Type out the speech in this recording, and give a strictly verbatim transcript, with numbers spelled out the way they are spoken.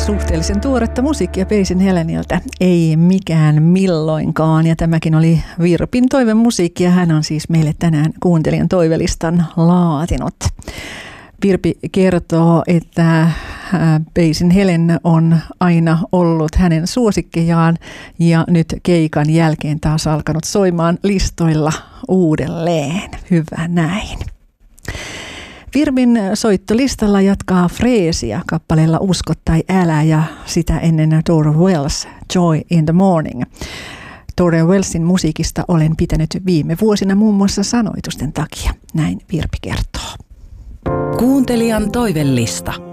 Suhteellisen tuoretta musiikkia Paisin Heleniltä, ei mikään milloinkaan, ja tämäkin oli Virpin toivemusiikki, ja hän on siis meille tänään kuuntelijan toivelistan laatinut. Virpi kertoo, että Paisin Helen on aina ollut hänen suosikkejaan, ja nyt keikan jälkeen taas alkanut soimaan listoilla uudelleen. Hyvä näin. Virpin soittolistalla jatkaa Freesia kappaleella Usko tai älä, ja sitä ennen Tore Wells, Joy in the Morning. Tore Wellsin musiikista olen pitänyt viime vuosina muun muassa sanoitusten takia. Näin Virpi kertoo. Kuuntelijan toivelista.